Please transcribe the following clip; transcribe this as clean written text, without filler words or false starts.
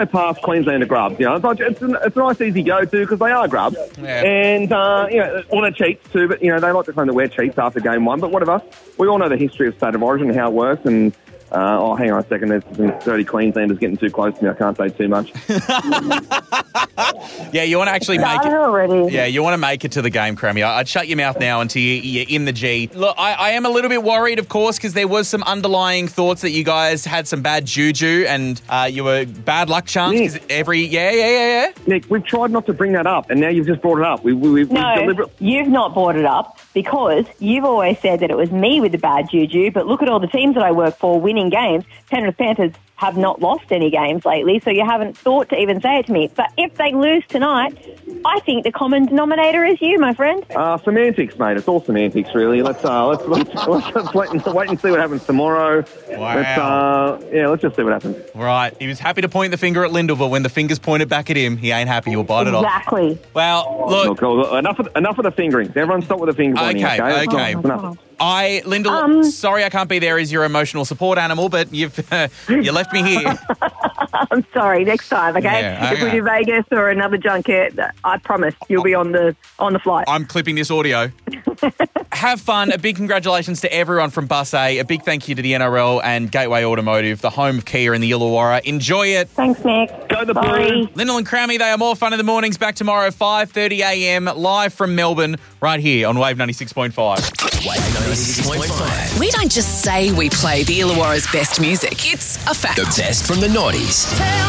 past Queenslander grubs. You know, it's a nice, easy go-to because they are grubs. Yeah. And, well, they're cheats too, but, they like to claim that we're cheats after game one. But whatever. We all know the history of State of Origin and how it works. And, hang on a second. There's some dirty Queenslanders getting too close to me. I can't say too much. Yeah, you want to actually make it. Already. Yeah, you want to make it to the game, Crammy. I'd shut your mouth now until you're in the G. Look, I am a little bit worried, of course, because there was some underlying thoughts that you guys had some bad juju and you were bad luck charms. Yeah. Nick, we've tried not to bring that up, and now you've just brought it up. You've not brought it up because you've always said that it was me with the bad juju, but look at all the teams that I work for winning games. Penrith Panthers have not lost any games lately, so you haven't thought to even say it to me. But if they lose tonight, I think the common denominator is you, my friend. Semantics, mate. It's all semantics, really. Let's wait and see what happens tomorrow. Wow. Let's just see what happens. Right. He was happy to point the finger at Lyndall, but when the finger's pointed back at him, he ain't happy. He'll bite it off. Exactly. Well, look. Enough of the fingerings. Everyone stop with the finger pointing. Okay. Enough. Lyndall, sorry I can't be there as your emotional support animal, but you left me here. I'm sorry. Next time, okay? Yeah, If we do Vegas or another junket, I promise you'll be on the flight. I'm clipping this audio. Have fun. A big congratulations to everyone from Bus A. A big thank you to the NRL and Gateway Automotive, the home of Kia in the Illawarra. Enjoy it. Thanks, Nick. Go the Bye. Blues. Lyndall and Crammy, they are more fun in the mornings. Back tomorrow, 5:30 a.m, live from Melbourne, right here on Wave 96.5. Wave 96.5. We don't just say we play the Illawarra's best music. It's a fact. The best from the noughties.